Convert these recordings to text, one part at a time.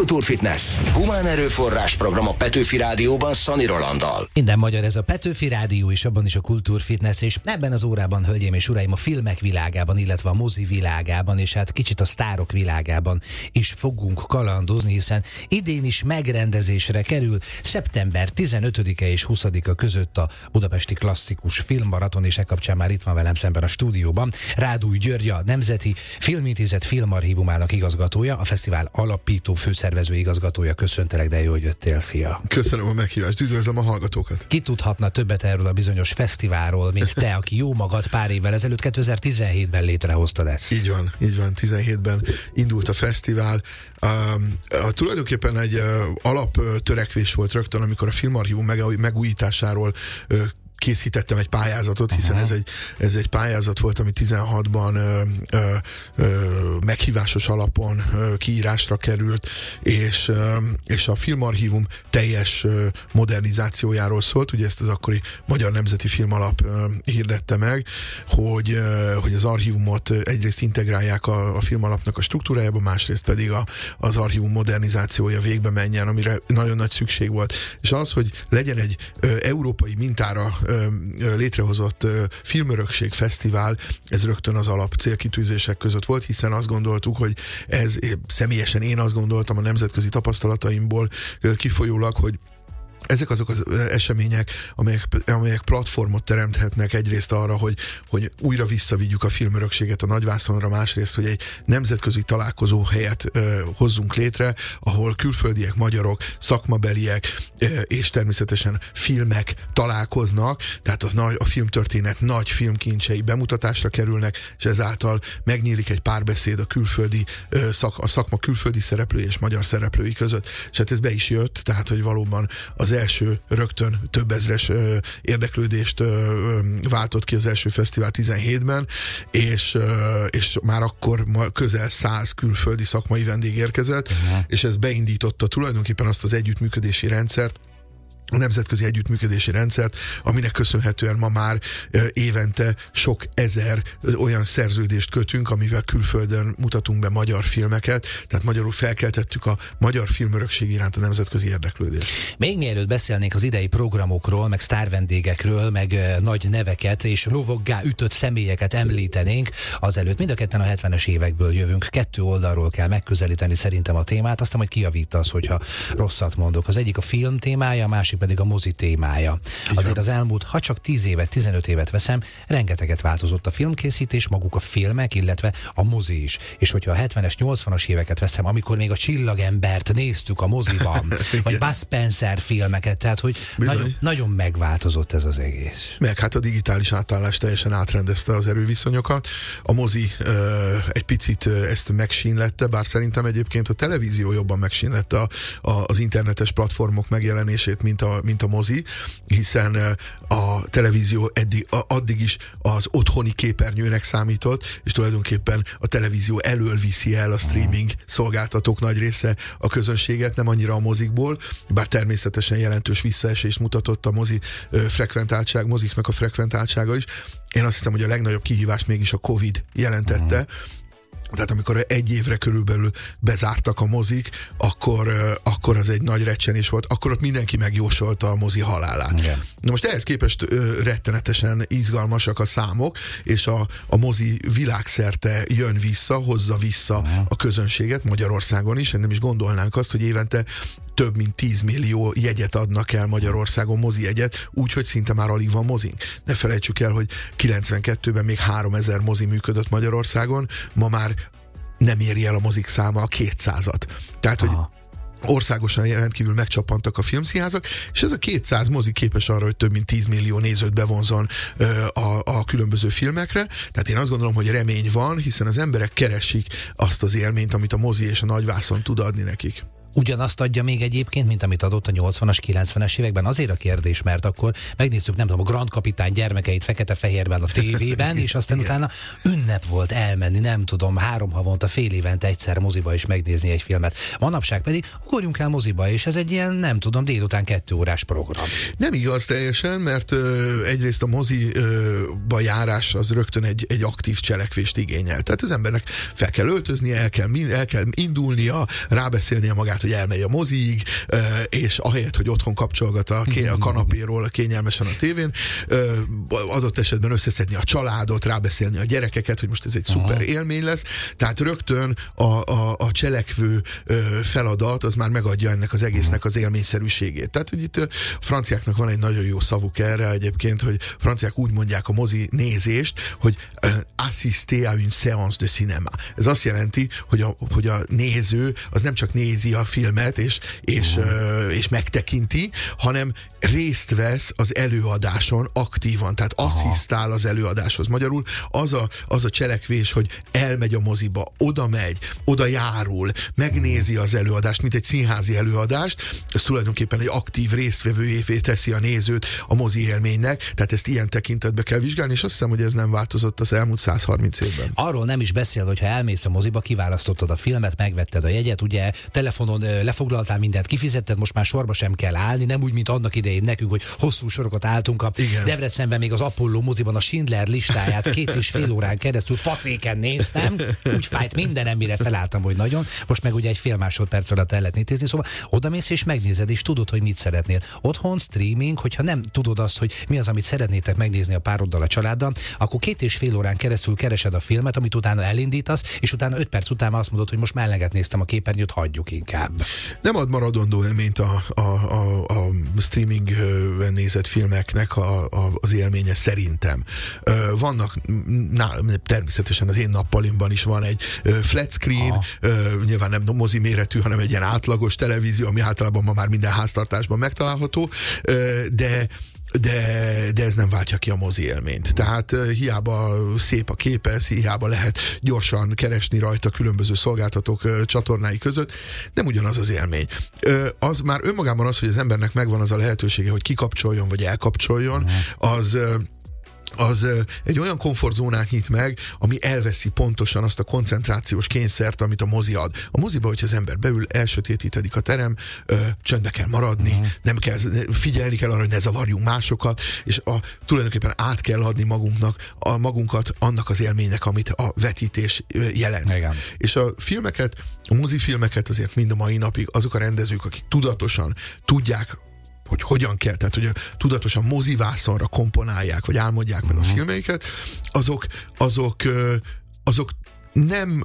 Kultúrfitness. Humán erőforrás program a Petőfi Rádióban Szani Rolanddal. Minden magyar, ez a Petőfi Rádió, és abban is a Kultúrfitness, és ebben az órában, hölgyeim és uraim, a filmek világában, illetve a mozi világában, és hát kicsit a sztárok világában is fogunk kalandozni, hiszen idén is megrendezésre kerül szeptember 15-e és 20-a között a Budapesti Klasszikus Filmmaraton, és e kapcsán már itt van velem szemben a stúdióban Rádúj György, a Nemzeti Filmintézet Filmarchívumának igazgatója, a fesztivál alapító főszervező igazgatója. Köszöntelek, de jó, hogy jöttél, szia! Köszönöm a meghívást, üdvözlöm a hallgatókat! Ki tudhatna többet erről a bizonyos fesztiválról, mint te, aki jó magad pár évvel ezelőtt, 2017-ben létrehoztad ezt? Így van, 17-ben indult a fesztivál. Tulajdonképpen egy alaptörekvés volt rögtön, amikor a Filmarchívum megújításáról készítettem egy pályázatot, hiszen ez egy pályázat volt, ami 16-ban meghívásos alapon kiírásra került, és a Filmarchívum teljes modernizációjáról szólt. Ugye ezt az akkori Magyar Nemzeti Filmalap hirdette meg, hogy az archívumot egyrészt integrálják a filmalapnak a struktúrájába, másrészt pedig az archívum modernizációja végbe menjen, amire nagyon nagy szükség volt. És az, hogy legyen egy európai mintára létrehozott filmörökség fesztivál, ez rögtön az alap célkitűzések között volt, hiszen azt gondoltuk, hogy személyesen én azt gondoltam a nemzetközi tapasztalataimból kifolyólag, hogy ezek azok az események, amelyek platformot teremthetnek egyrészt arra, hogy újra visszavigyük a filmörökséget a nagyvászonra, másrészt, hogy egy nemzetközi találkozó helyet hozzunk létre, ahol külföldiek, magyarok, szakmabeliek és természetesen filmek találkoznak, tehát a filmtörténet nagy filmkincsei bemutatásra kerülnek, és ezáltal megnyílik egy párbeszéd a szakma külföldi szereplői és magyar szereplői között. És hát ez be is jött, tehát hogy valóban az első rögtön több ezres érdeklődést váltott ki az első fesztivál 17-ben, és már akkor közel 100 külföldi szakmai vendég érkezett, és ez beindította tulajdonképpen azt az együttműködési rendszert, a nemzetközi együttműködési rendszert, aminek köszönhetően ma már évente sok ezer olyan szerződést kötünk, amivel külföldön mutatunk be magyar filmeket, tehát magyarul felkeltettük a magyar filmörökség iránt a nemzetközi érdeklődést. Még mielőtt beszélnénk az idei programokról, meg sztárvendégekről, meg nagy neveket és lovoggá ütött személyeket említenénk, azelőtt mind a ketten a 70-es évekből jövünk, 2 oldalról kell megközelíteni szerintem a témát, aztán majd kijavítasz, hogyha rosszat mondok. Az egyik a film témája, a másik pedig a mozi témája. Azért az elmúlt, ha csak 10 évet, 15 évet veszem, rengeteget változott a filmkészítés, maguk a filmek, illetve a mozi is. És hogyha a 70-es, 80-as éveket veszem, amikor még a Csillagembert néztük a moziban, vagy Bud Spencer filmeket, tehát hogy nagyon megváltozott ez az egész. Meg hát a digitális átállás teljesen átrendezte az erőviszonyokat. A mozi egy picit ezt megsínlette, bár szerintem egyébként a televízió jobban megsínlette az internetes platformok megjelenését, mint a mozi, hiszen a televízió addig is az otthoni képernyőnek számított, és tulajdonképpen a televízió elől viszi el a streaming szolgáltatók nagy része a közönséget, nem annyira a mozikból, bár természetesen jelentős visszaesést mutatott a moziknak a frekventáltsága is. Én azt hiszem, hogy a legnagyobb kihívást mégis a Covid jelentette. Tehát amikor 1 évre körülbelül bezártak a mozik, akkor az egy nagy recsenés volt, akkor ott mindenki megjósolta a mozi halálát. Igen. Na most ehhez képest rettenetesen izgalmasak a számok, és a mozi világszerte jön vissza, hozza vissza a közönséget Magyarországon is, nem is gondolnánk azt, hogy évente több mint 10 millió jegyet adnak el Magyarországon, mozi jegyet, úgyhogy szinte már alig van mozink. Ne felejtsük el, hogy 92-ben még 3000 mozi működött Magyarországon, ma már nem éri el a mozik száma a 200-at. Tehát, hogy országosan rendkívül megcsappantak a filmszínházak, és ez a 200 mozi képes arra, hogy több mint 10 millió nézőt bevonzon a különböző filmekre. Tehát én azt gondolom, hogy remény van, hiszen az emberek keresik azt az élményt, amit a mozi és a nagyvászon tud adni nekik. Ugyanazt adja még egyébként, mint amit adott a 80-as, 90-es években? Azért a kérdés, mert akkor megnéztük, nem tudom, a Grand Kapitány gyermekeit fekete-fehérben a tévében, és aztán utána ünnep volt elmenni, nem tudom, 3 havonta, fél évente egyszer moziba is megnézni egy filmet. Manapság pedig ugorjunk el moziba, és ez egy ilyen, nem tudom, délután 2 órás program. Nem igaz teljesen, mert egyrészt a moziba járás az rögtön egy aktív cselekvést igényel. Tehát az embernek fel kell öltöznie, el kell indulnia, rábeszélnie magát tehát, hogy elmegy a moziig, és ahelyett, hogy otthon kapcsolgat a kanapéról kényelmesen a tévén, adott esetben összeszedni a családot, rábeszélni a gyerekeket, hogy most ez egy szuper élmény lesz. Tehát rögtön a cselekvő feladat az már megadja ennek az egésznek az élményszerűségét. Tehát, hogy itt a franciáknak van egy nagyon jó szavuk erre egyébként, hogy franciák úgy mondják a mozi nézést, hogy assister à une séance de cinéma. Ez azt jelenti, hogy a néző az nem csak nézi a filmet és megtekinti, hanem részt vesz az előadáson aktívan, tehát asszisztál az előadáshoz. Magyarul az a cselekvés, hogy elmegy a moziba, oda megy, oda járul, megnézi az előadást, mint egy színházi előadást, ez tulajdonképpen egy aktív résztvevőjévé teszi a nézőt a mozi élménynek, tehát ezt ilyen tekintetbe kell vizsgálni, és azt hiszem, hogy ez nem változott az elmúlt 130 évben. Arról nem is beszélve, hogyha elmész a moziba, kiválasztottad a filmet, megvetted a jegyet, ugye telefonon lefoglaltál mindent, kifizetted, most már sorba sem kell állni, nem úgy, mint annak idején nekünk, hogy hosszú sorokat álltunk a Debrecenben még az Apollo moziban a Schindler listáját 2,5 órán keresztül faszéken néztem, úgy fájt mindenem, mire felálltam, hogy nagyon, most meg ugye egy fél másodperc alatt el lehet nézni, szóval odamész és megnézed, és tudod, hogy mit szeretnél. Otthon streaming, hogyha nem tudod azt, hogy mi az, amit szeretnétek megnézni a pároddal, a családdal, akkor 2,5 órán keresztül keresed a filmet, amit utána elindítasz, és utána 5 perc után azt mondod, hogy most már eleget néztem a képernyőt, hagyjuk inkább. Nem ad maradandó élményt a streamingben nézett filmeknek az élménye szerintem. Vannak, természetesen az én nappalimban is van egy flat screen, nyilván nem mozi méretű, hanem egy ilyen átlagos televízió, ami általában ma már minden háztartásban megtalálható, de ez nem váltja ki a mozi élményt. Tehát hiába szép a képe, hiába lehet gyorsan keresni rajta különböző szolgáltatók csatornái között, nem ugyanaz az élmény. Az már önmagában az, hogy az embernek megvan az a lehetősége, hogy kikapcsoljon vagy elkapcsoljon, az egy olyan komfortzónát nyit meg, ami elveszi pontosan azt a koncentrációs kényszert, amit a mozi ad. A moziba, hogyha az ember beül, elsötétítedik a terem, csöndbe kell maradni, nem kell, figyelni kell arra, hogy ne zavarjunk másokat, és tulajdonképpen át kell adni magunkat annak az élménynek, amit a vetítés jelent. Igen. És a mozifilmeket azért mind a mai napig azok a rendezők, akik tudatosan tudják, hogy hogyan kell, tehát hogy tudatosan mozivászonra komponálják, vagy álmodják meg a filmeiket, azok nem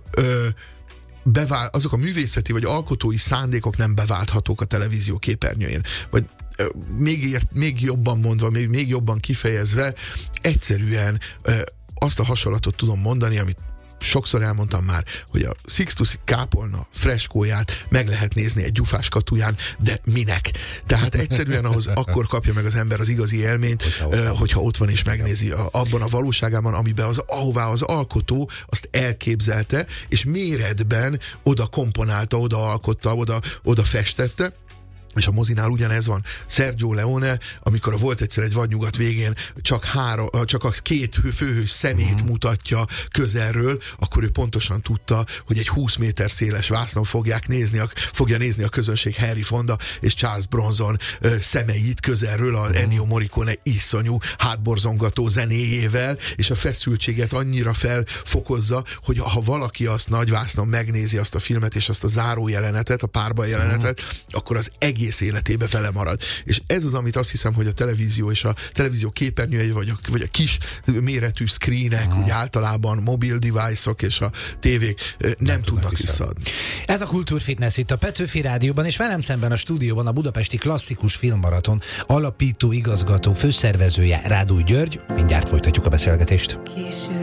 azok a művészeti vagy alkotói szándékok nem beválthatók a televízió képernyőjén. Vagy még jobban mondva, még jobban kifejezve, egyszerűen azt a hasonlatot tudom mondani, amit sokszor elmondtam már, hogy a Sixtus kápolna freskóját meg lehet nézni egy gyufás katuján, de minek? Tehát egyszerűen akkor kapja meg az ember az igazi élményt, hogyha ott van és megnézi abban a valóságában, ahová az alkotó azt elképzelte, és méretben oda komponálta, oda alkotta, oda festette. És a mozinál ugyanez van. Sergio Leone, amikor volt egyszer egy vadnyugat végén csak a 2 főhős szemét mutatja közelről, akkor ő pontosan tudta, hogy egy 20 méter széles vásznon fogja nézni a közönség Henry Fonda és Charles Bronson szemeit közelről, a Ennio Morricone iszonyú hátborzongató zenéjével, és a feszültséget annyira felfokozza, hogy ha valaki azt nagyvásznon megnézi azt a filmet, és azt a záró jelenetet, a párbaj jelenetet, akkor az egész életébe vele marad. És ez az, amit azt hiszem, hogy a televízió és a televízió képernyői, vagy a kis méretű screenek, úgy általában mobil device-ok és a tévék nem tudnak visszaadni. Ez a Kultúrfitness itt a Petőfi Rádióban, és velem szemben a stúdióban a Budapesti Klasszikus Filmmaraton alapító igazgató főszervezője Rádúj György. Mindjárt folytatjuk a beszélgetést.